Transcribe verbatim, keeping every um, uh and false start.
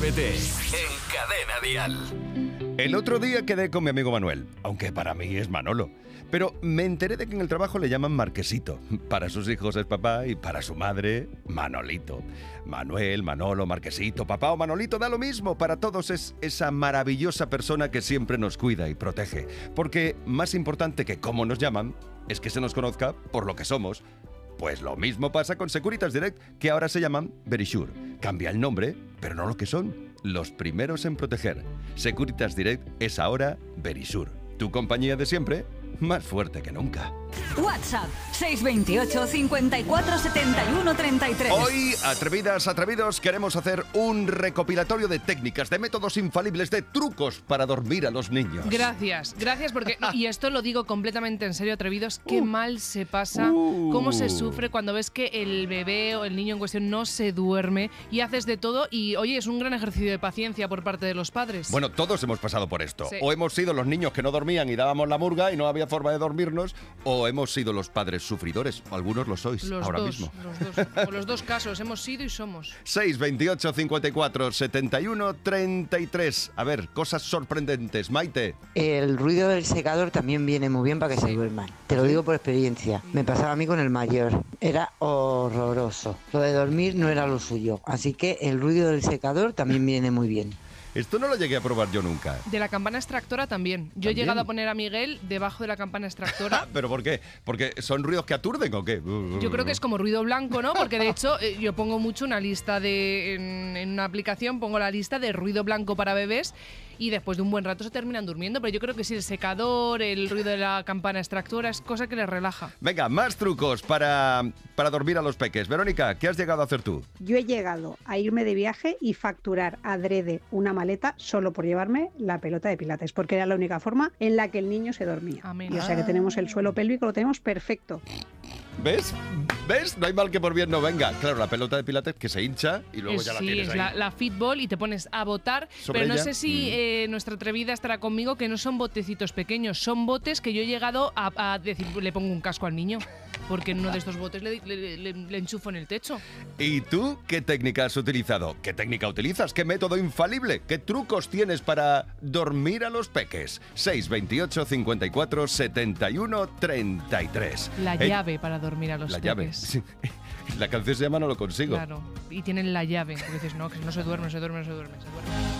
Atrévete en Cadena Dial. El otro día quedé con mi amigo Manuel, aunque para mí es Manolo. Pero me enteré de que en el trabajo le llaman Marquesito. Para sus hijos es papá y para su madre, Manolito. Manuel, Manolo, Marquesito, papá o Manolito, da lo mismo. Para todos es esa maravillosa persona que siempre nos cuida y protege. Porque más importante que cómo nos llaman, es que se nos conozca por lo que somos. Pues lo mismo pasa con Securitas Direct, que ahora se llaman Verisure. Cambia el nombre, pero no lo que son. Los primeros en proteger. Securitas Direct es ahora Verisure. Tu compañía de siempre, más fuerte que nunca. WhatsApp seis veintiocho, cincuenta y cuatro, setenta y uno, treinta y tres. Hoy, atrevidas, atrevidos, queremos hacer un recopilatorio de técnicas, de métodos infalibles, de trucos para dormir a los niños. Gracias, gracias porque, no, y esto lo digo completamente en serio, atrevidos, qué Uh. mal se pasa, Uh. cómo se sufre cuando ves que el bebé o el niño en cuestión no se duerme y haces de todo y, oye, es un gran ejercicio de paciencia por parte de los padres. Bueno, todos hemos pasado por esto. Sí. O hemos sido los niños que no dormían y dábamos la murga y no había forma de dormirnos, o hemos sido los padres sufridores. Algunos lo sois los ahora dos, mismo. los dos, o los dos casos, hemos sido y somos. seis veintiocho, cincuenta y cuatro, setenta y uno, treinta y tres. A ver, cosas sorprendentes. Maite. El ruido del secador también viene muy bien para que se duerman. Te lo digo por experiencia. Me pasaba a mí con el mayor. Era horroroso. Lo de dormir no era lo suyo. Así que el ruido del secador también viene muy bien. Esto no lo llegué a probar yo nunca. De la campana extractora también. Yo he ¿También? llegado a poner a Miguel debajo de la campana extractora. ¿Pero por qué? ¿Porque son ruidos que aturden o qué? Yo creo que es como ruido blanco, ¿no? Porque de hecho eh, yo pongo mucho una lista de... En, en una aplicación pongo la lista de ruido blanco para bebés y después de un buen rato se terminan durmiendo. Pero yo creo que sí, el secador, el ruido de la campana extractora es cosa que les relaja. Venga, más trucos para, para dormir a los peques. Verónica, ¿qué has llegado a hacer tú? Yo he llegado a irme de viaje y facturar adrede una maleta solo por llevarme la pelota de pilates, porque era la única forma en la que el niño se dormía. Amén. Y o sea que tenemos el suelo pélvico, lo tenemos perfecto. ¿Ves? ¿Ves? No hay mal que por bien no venga. Claro, la pelota de pilates que se hincha y luego Es- ya la sí, tienes es ahí. la, la fitball y te pones a botar, Sobre pero no ella. sé si Mm. eh, nuestra atrevida estará conmigo, que no son botecitos pequeños, son botes que yo he llegado a, a decir, le pongo un casco al niño, porque en uno de estos botes le, le- le- le enchufo en el techo. ¿Y tú qué técnica has utilizado? ¿Qué técnica utilizas? ¿Qué método infalible? ¿Qué trucos tienes para dormir a los peques? seis veintiocho, cincuenta y cuatro, setenta y uno, treinta y tres. La Eh, llave para dormir a los La peques. llave. Sí. La canción se llama No lo consigo. Claro, y tienen la llave, porque dices, no, que no se duerme, no se duerme, no se duerme, se duerme.